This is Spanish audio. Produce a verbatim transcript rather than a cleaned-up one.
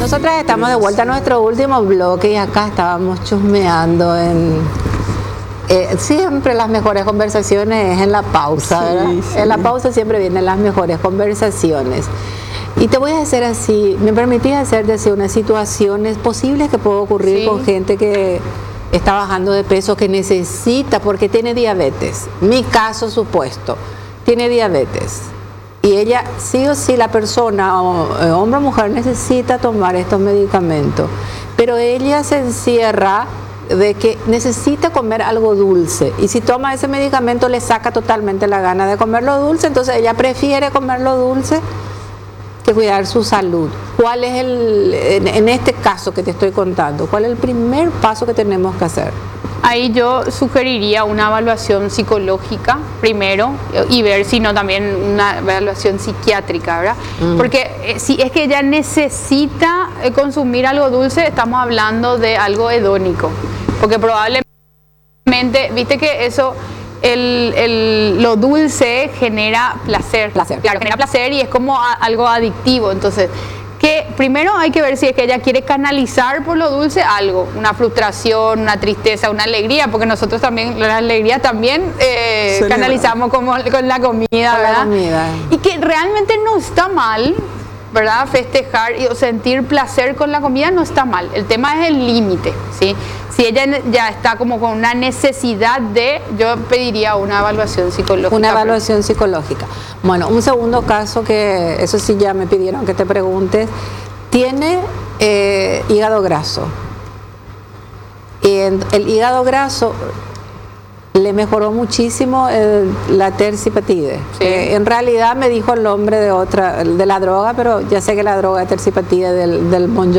Nosotras estamos de vuelta a nuestro último bloque y acá estábamos chusmeando en... Eh, siempre las mejores conversaciones es en la pausa, Sí, ¿verdad? sí. En la pausa siempre vienen las mejores conversaciones. Y te voy a hacer así, me permitís hacerte así unas situaciones posibles que puede ocurrir Sí. con gente que está bajando de peso, que necesita, porque tiene diabetes. Mi caso supuesto, tiene diabetes. Y ella, sí o sí, la persona, o, eh, hombre o mujer, necesita tomar estos medicamentos. Pero ella se encierra de que necesita comer algo dulce. Y si toma ese medicamento le saca totalmente la gana de comer lo dulce, entonces ella prefiere comer lo dulce que cuidar su salud. ¿Cuál es el, en, en este caso que te estoy contando, cuál es el primer paso que tenemos que hacer? Ahí yo sugeriría una evaluación psicológica primero y ver si no también una evaluación psiquiátrica, ¿verdad? Mm. Porque eh, si es que ella necesita eh, consumir algo dulce, estamos hablando de algo hedónico. Porque probablemente, viste que eso, el, el, lo dulce genera placer. Placer. Claro, genera placer y es como a, algo adictivo. Entonces, que primero hay que ver si es que ella quiere canalizar por lo dulce algo, una frustración, una tristeza, una alegría, porque nosotros también, la alegría también eh, canalizamos como, con la comida, con ¿verdad? La comida. Y que realmente no está mal, ¿verdad? Festejar y sentir placer con la comida no está mal. El tema es el límite, ¿sí? Si ella ya está como con una necesidad de, yo pediría una evaluación psicológica. Una evaluación psicológica. Bueno, un segundo caso que, eso sí ya me pidieron que te preguntes, tiene eh, hígado graso. Y el, el hígado graso le mejoró muchísimo el, la tersipatide. Sí. Eh, en realidad me dijo el nombre de otra, de la droga, pero ya sé que la droga es tersipatide del, del Monjaro.